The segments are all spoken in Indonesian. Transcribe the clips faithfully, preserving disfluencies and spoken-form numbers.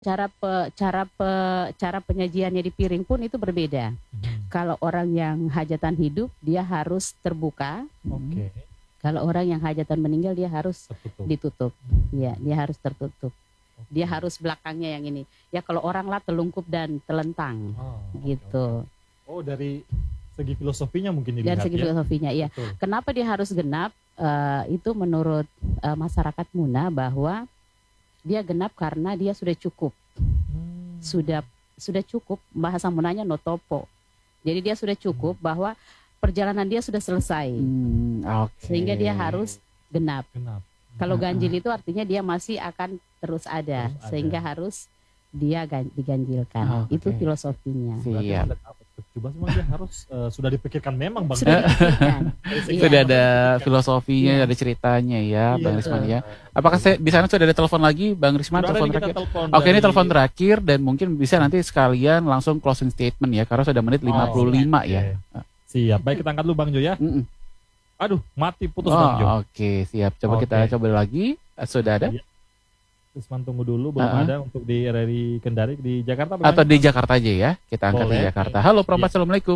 Cara pe cara pe cara penyajiannya di piring pun itu berbeda. Mhm. Kalau orang yang hajatan hidup, dia harus terbuka. Oke. Kalau orang yang hajatan meninggal, dia harus Tertutup. ditutup. Iya, dia harus tertutup. Dia Oke. harus belakangnya yang ini. Ya kalau orang lah telungkup dan telentang, Oh, oke, gitu. oke. Oh, dari segi filosofinya mungkin Dari dilihat segi ya? filosofinya, iya. Betul. Kenapa dia harus genap? Eh, itu menurut eh, masyarakat Muna bahwa dia genap karena dia sudah cukup. Hmm. Sudah sudah cukup, bahasa Munanya no topo. Jadi dia sudah cukup bahwa perjalanan dia sudah selesai. Hmm, oke. Sehingga dia harus genap. Genap. Kalau Ah, ganjil ah. itu artinya dia masih akan terus ada, Terus ada. sehingga harus dia gan- diganjilkan. Oke. Itu filosofinya. Berarti Siap. sudah tahu. Coba semua dia harus eh, sudah dipikirkan memang Bang. Sudah dipikirkan. Dari segi Iya. Sudah ada filosofi. filosofinya, Iya. ada ceritanya ya, Iya. Bang Risman ya. Apakah saya, di sana sudah ada telepon lagi, Bang Risman? Sudah ada Telepon nih kita terakhir. telepon Oke, ini dari- telepon terakhir dan mungkin bisa nanti sekalian langsung closing statement ya, karena sudah menit lima puluh lima oke. ya. Siap. Baik, kita angkat dulu Bang Jo ya. Mm-mm. Aduh, mati putus Oh, Bang Jo. oke, siap. Coba Oke. kita coba lagi. Eh, Sudah ada? Iya. Risman tunggu dulu, belum Ah, ah. ada untuk di R R I Kendari di Jakarta. Atau bagaimana? di Jakarta aja ya? Kita angkat di Boleh. Jakarta. Halo, Perempat, Iya. Assalamualaikum.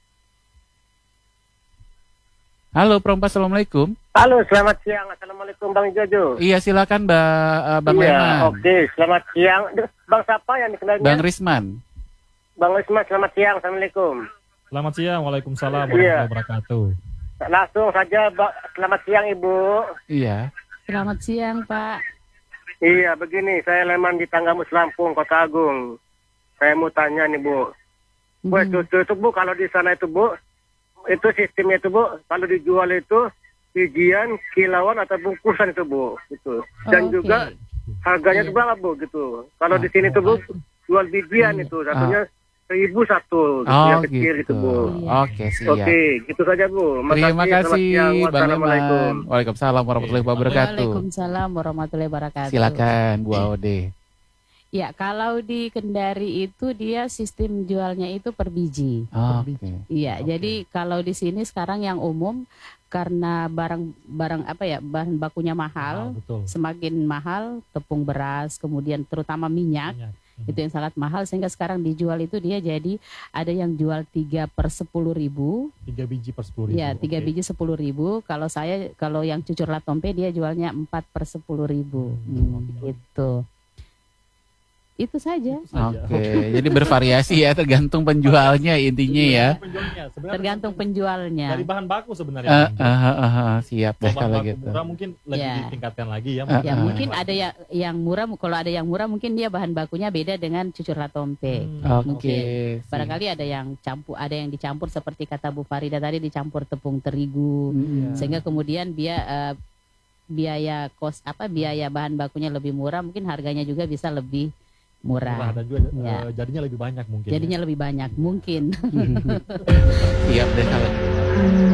Halo, Perempat, Assalamualaikum. Halo, selamat siang. Assalamualaikum Bang Jojo. Iya, silakan Mbak eh, Bang Iya, Leman. oke. Selamat siang. Duh, Bang siapa yang dikenalnya? Bang Risman. Bang Isma, selamat siang. Assalamualaikum. Selamat siang. Waalaikumsalam Iya. warahmatullahi wabarakatuh. Langsung saja, Ba- selamat siang Ibu. Iya. Selamat siang, Pak. Iya, begini. Saya Leman di Tanggamus Lampung, Kota Agung. Saya mau tanya nih Bu. Bu, Mhm. itu, itu, itu Bu, kalau di sana itu Bu, itu sistemnya itu Bu, kalau dijual itu bijian, kilauan, atau bungkusan itu Bu. Gitu. Dan Oke. juga harganya Iya. itu berapa Bu? Gitu. Kalau di sini tuh Bu, jual bijian Iya. itu, satunya seribu satu, gitu, Oh, yang kecil gitu. itu Bu. Iya. Oke, siap. Oke, gitu saja Bu. Terima Makasih, selamat kasih siang. Bang Wassalamualaikum. Leman. Waalaikumsalam warahmatullahi wabarakatuh. Waalaikumsalam warahmatullahi wabarakatuh. Silakan Bu Aude. Ya, kalau di Kendari itu dia sistem jualnya itu per biji. Oke. Iya, Oke. jadi kalau di sini sekarang yang umum karena barang-barang apa ya, bahan bakunya Ah, mahal, betul. semakin mahal tepung beras, kemudian terutama minyak, Minyak. Mhm. itu yang sangat mahal sehingga sekarang dijual itu dia jadi ada yang jual tiga per sepuluh ribu, Tiga biji per sepuluh ribu. ya tiga Oke. biji sepuluh ribu. Kalau saya kalau yang cucur latompe dia jualnya empat per sepuluh ribu, Hmm, hmm, oke. gitu. Itu saja. Itu saja. Oke, jadi bervariasi ya, tergantung penjualnya intinya ya. Penjualnya, sebenarnya Tergantung dari penjualnya. bahan baku sebenarnya. Eh, Bang Jo. eh, eh, eh, siap deh Kalau bahan kalau baku gitu. murah mungkin lebih Ya. ditingkatkan lagi ya. Eh, Ya eh. mungkin ada ya yang murah, kalau ada yang murah mungkin dia bahan bakunya beda dengan cucur latompe. Hmm, Oke. siap. Barangkali ada yang campur, ada yang dicampur seperti kata Bu Farida tadi, dicampur tepung terigu, Mm-mm. sehingga kemudian dia eh, biaya kos apa biaya bahan bakunya lebih murah, mungkin harganya juga bisa lebih murah murah. dan juga Ya. eh, jadinya lebih banyak mungkin. ya. Jadinya lebih banyak mungkin. Siap deh kalau